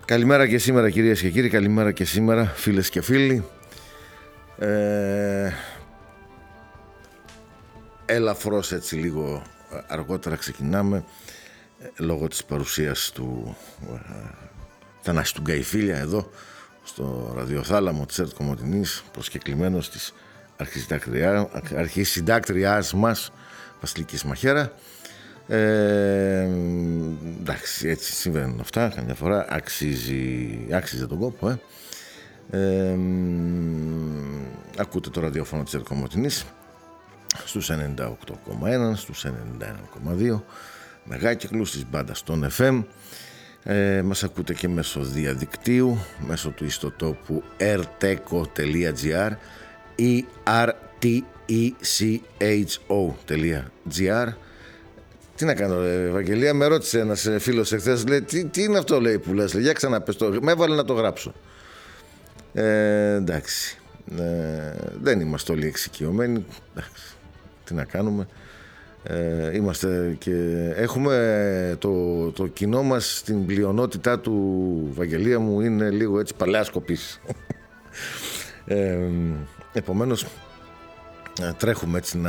Καλημέρα και σήμερα κυρίες και κύριοι, καλημέρα και σήμερα φίλες και φίλοι. Ελαφρώς έτσι λίγο αργότερα ξεκινάμε λόγω της παρουσίας του Θανάση του Γκαϊφίλια εδώ στο ραδιοθάλαμο της ΕΡΤ Κομοτηνής, προσκεκλημένος της αρχισυντάκτριάς μας Βασιλικής Μαχέρα. Εντάξει, έτσι συμβαίνουν αυτά καμιά φορά, άξιζε τον κόπο. Ακούτε το ραδιόφωνο της ΕΡΤ Κομοτηνής στους 98,1, στους 91,2 μεγάκυκλους της μπάντας των FM. Μας ακούτε και μέσω διαδικτύου, μέσω του ιστοτόπου erteco.gr ή rtecho.gr. Τι να κάνω, Ευαγγελία, με ρώτησε ένας φίλος εχθές, λέει, τι είναι αυτό, λέει, που λες, λέει, για ξαναπες το, με έβαλε να το γράψω. Εντάξει, δεν είμαστε όλοι εξοικειωμένοι, εντάξει, τι να κάνουμε. Είμαστε και έχουμε το κοινό μας, στην πλειονότητά του, Βαγγελία μου, είναι λίγο έτσι παλαιάς κοπής. Επομένως τρέχουμε έτσι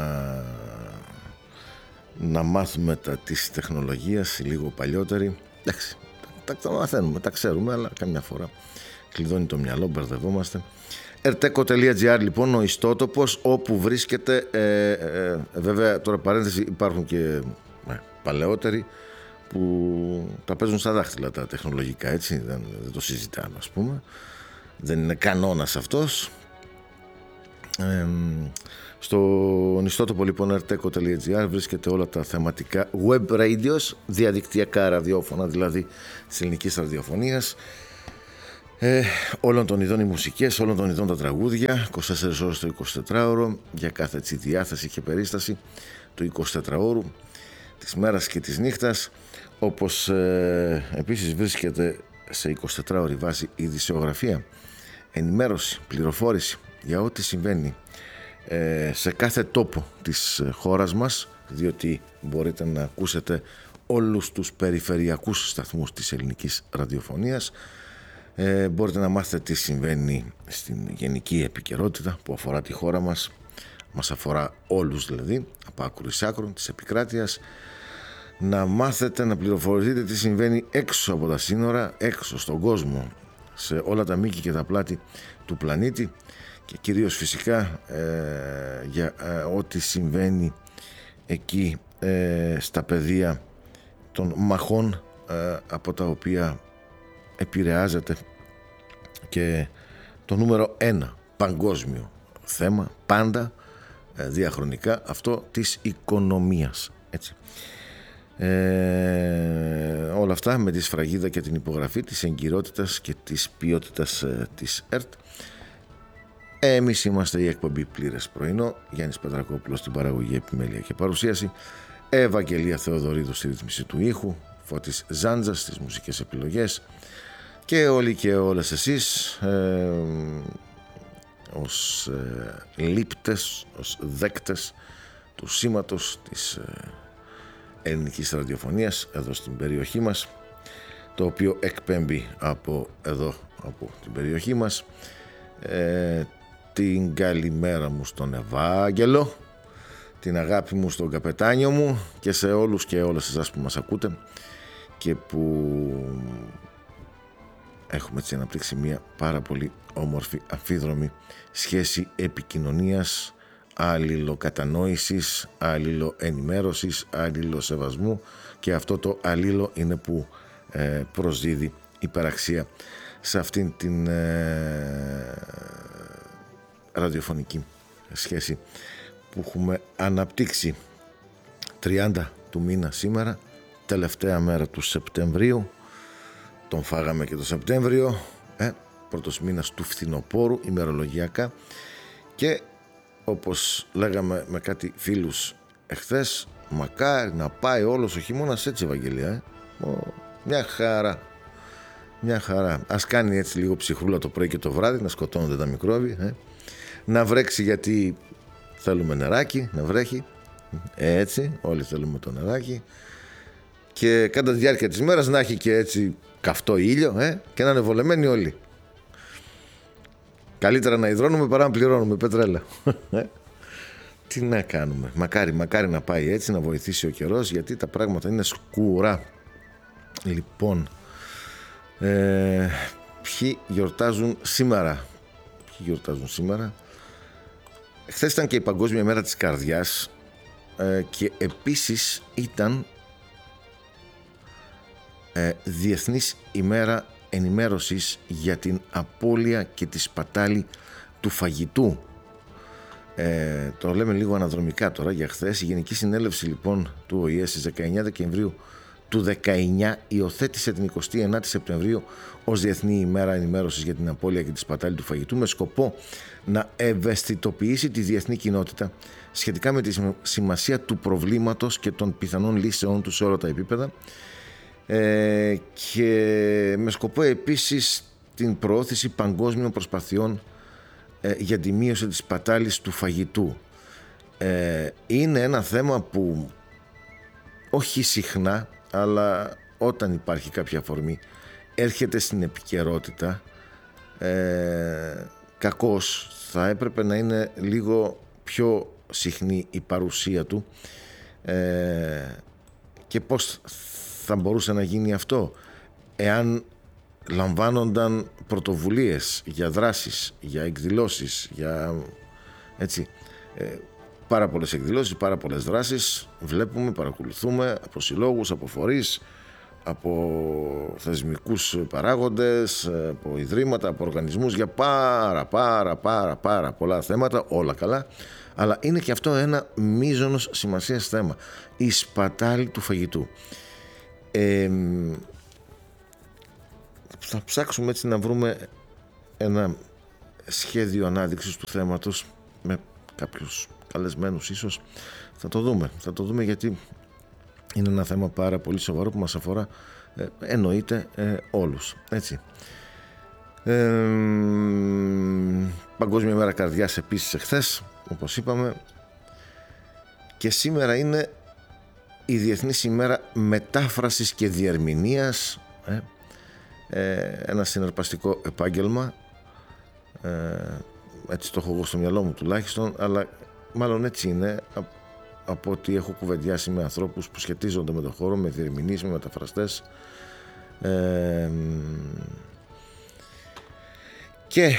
να μάθουμε τις τεχνολογίες λίγο παλιότεροι. Εντάξει, τα μαθαίνουμε, τα ξέρουμε, αλλά καμιά φορά κλειδώνει το μυαλό, μπερδευόμαστε. erteco.gr λοιπόν, ο ιστότοπος όπου βρίσκεται, βέβαια τώρα παρένθεση, υπάρχουν και παλαιότεροι που τα παίζουν στα δάχτυλα τα τεχνολογικά, έτσι, δεν το συζητάμε, ας πούμε, δεν είναι κανόνας αυτός. Στον ιστότοπο λοιπόν erteco.gr βρίσκεται όλα τα θεματικά web radios, διαδικτυακά ραδιόφωνα δηλαδή της ελληνικής ραδιοφωνίας, όλων των ειδών οι μουσικές, όλων των ειδών τα τραγούδια, 24 ώρες το 24ωρο, για κάθε έτσι διάθεση και περίσταση του 24ωρου, της μέρας και της νύχτας, όπως επίσης βρίσκεται σε 24ωρη βάση ειδησιογραφία, ενημέρωση, πληροφόρηση για ό,τι συμβαίνει σε κάθε τόπο της χώρας μας, διότι μπορείτε να ακούσετε όλους τους περιφερειακούς σταθμούς της ελληνικής ραδιοφωνίας. Μπορείτε να μάθετε τι συμβαίνει στην γενική επικαιρότητα που αφορά τη χώρα μας, μας αφορά όλους δηλαδή, από άκρου εις άκρου της επικράτειας. Να μάθετε, να πληροφορηθείτε τι συμβαίνει έξω από τα σύνορα, έξω στον κόσμο, σε όλα τα μήκη και τα πλάτη του πλανήτη, και κυρίως φυσικά για ό,τι συμβαίνει εκεί στα πεδία των μαχών από τα οποία επηρεάζεται και το νούμερο 1 παγκόσμιο θέμα πάντα διαχρονικά, αυτό της οικονομίας, έτσι. Όλα αυτά με τη σφραγίδα και την υπογραφή της εγκυρότητας και της ποιότητας της ΕΡΤ. Εμείς είμαστε η εκπομπή Πλήρες Πρωινό, Γιάννης Πετρακόπουλος στην παραγωγή, επιμέλεια και παρουσίαση, Ευαγγελία Θεοδωρίδου στη ρύθμιση του ήχου, Φώτης Ζάντζας στις μουσικές επιλογές, και όλοι και όλες εσείς ως λήπτες, ως δέκτες του σήματος της ελληνικής ραδιοφωνίας εδώ στην περιοχή μας, το οποίο εκπέμπει από εδώ, από την περιοχή μας. Την καλημέρα μου στον Ευάγγελο, την αγάπη μου στον καπετάνιο μου και σε όλους και όλες εσάς που μας ακούτε και που έχουμε έτσι αναπτύξει μια πάρα πολύ όμορφη αμφίδρομη σχέση επικοινωνίας, αλληλοκατανόησης, αλληλοενημέρωσης, αλληλοσεβασμού, και αυτό το αλλήλο είναι που προσδίδει υπεραξία σε αυτήν την ραδιοφωνική σχέση που έχουμε αναπτύξει. 30 του μήνα σήμερα, τελευταία μέρα του Σεπτεμβρίου, τον φάγαμε και το Σεπτέμβριο, πρώτος μήνας του φθινοπόρου ημερολογιακά, και όπως λέγαμε με κάτι φίλους εχθές, μακάρι να πάει όλος ο χειμώνας έτσι, Ευαγγελία, μια χαρά. Μια χαρά. Ας κάνει έτσι λίγο ψυχρούλα το πρωί και το βράδυ, να σκοτώνονται τα μικρόβια, να βρέξει, γιατί θέλουμε νεράκι, να βρέχει, έτσι, όλοι θέλουμε το νεράκι, και κατά τη διάρκεια της μέρας να έχει και έτσι καυτό ήλιο και να είναι βολεμένοι όλοι. Καλύτερα να υδρώνουμε παρά να πληρώνουμε πετρέλαιο. Τι να κάνουμε. Μακάρι να πάει έτσι, να βοηθήσει ο καιρός, γιατί τα πράγματα είναι σκούρα. Λοιπόν, ποιοι γιορτάζουν σήμερα. Χθες ήταν και η Παγκόσμια Μέρα της Καρδιάς και επίσης ήταν Διεθνής ημέρα ενημέρωσης για την απώλεια και τη σπατάλη του φαγητού. Το λέμε λίγο αναδρομικά τώρα για χθες. Η Γενική Συνέλευση λοιπόν του ΟΗΕ στις 19 Δεκεμβρίου του 19 υιοθέτησε την 29η Σεπτεμβρίου ως Διεθνή ημέρα ενημέρωσης για την απώλεια και τη σπατάλη του φαγητού, με σκοπό να ευαισθητοποιήσει τη διεθνή κοινότητα σχετικά με τη σημασία του προβλήματος και των πιθανών λύσεών του σε όλα τα επίπεδα, και με σκοπό επίσης την προώθηση παγκόσμιων προσπαθειών για τη μείωση της σπατάλης του φαγητού. Είναι ένα θέμα που όχι συχνά, αλλά όταν υπάρχει κάποια αφορμή έρχεται στην επικαιρότητα. Κακώς θα έπρεπε να είναι λίγο πιο συχνή η παρουσία του, και πώς θα μπορούσε να γίνει αυτό εάν λαμβάνονταν πρωτοβουλίες για δράσεις, για εκδηλώσεις, για έτσι, πάρα πολλές εκδηλώσεις, πάρα πολλές δράσεις βλέπουμε, παρακολουθούμε από συλλόγους, από φορείς, από θεσμικούς παράγοντες, από ιδρύματα, από οργανισμούς για πάρα πολλά θέματα, όλα καλά, αλλά είναι και αυτό ένα μείζωνος σημασίας θέμα, η σπατάλη του φαγητού. Θα ψάξουμε έτσι να βρούμε ένα σχέδιο ανάδειξης του θέματος με κάποιους καλεσμένους ίσως. Θα το δούμε γιατί είναι ένα θέμα πάρα πολύ σοβαρό που μας αφορά, εννοείται, όλους, έτσι. Παγκόσμια Μέρα Καρδιάς επίσης εχθές, όπως είπαμε, και σήμερα είναι η Διεθνής ημέρα μετάφρασης και διερμηνίας, ένα συναρπαστικό επάγγελμα, έτσι το έχω εγώ στο μυαλό μου τουλάχιστον, αλλά μάλλον έτσι είναι από ό,τι έχω κουβεντιάσει με ανθρώπους που σχετίζονται με τον χώρο, με διερμηνείς, με μεταφραστές, και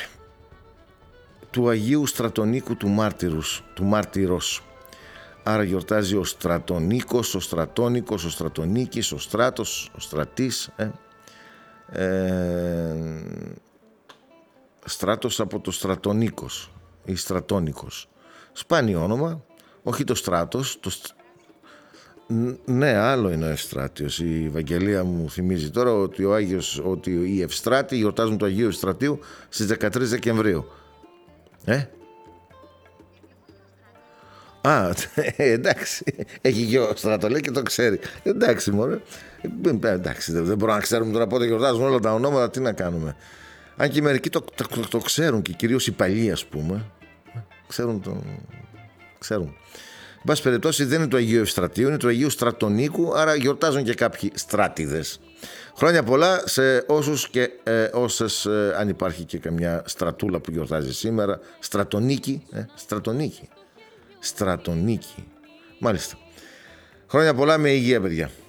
του Αγίου Στρατονίκου του Μάρτυρος. Άρα γιορτάζει ο Στρατονίκος, ο Στρατόνικος, ο Στρατονίκης, ο Στράτος, ο Στρατής, Στράτος από το Στρατονίκος ή Στρατόνικος. Σπάνιο όνομα, όχι το Στράτος, ναι, άλλο είναι ο Ευστράτιος. Η Ευαγγελία μου θυμίζει τώρα ότι οι Ευστράτοι γιορτάζουν το Αγίου Ευστρατείου στις 13 Δεκεμβρίου. Εντάξει, έχει και ο Στρατολέ και το ξέρει. Εντάξει μωρέ, εντάξει, δεν μπορούμε να ξέρουμε τώρα πότε γιορτάζουν όλα τα ονόματα, τι να κάνουμε. Αν και μερικοί το ξέρουν, και κυρίως οι παλιοί, ας πούμε, ξέρουν. Εν πάση περιπτώσει δεν είναι του Αγίου Ευστρατείου, είναι του Αγίου Στρατονίκου, άρα γιορτάζουν και κάποιοι στράτιδες. Χρόνια πολλά σε όσους και όσες, αν υπάρχει και καμιά στρατούλα που γιορτάζει σήμερα. Στρατονίκη. Μάλιστα. Χρόνια πολλά, με υγεία παιδιά.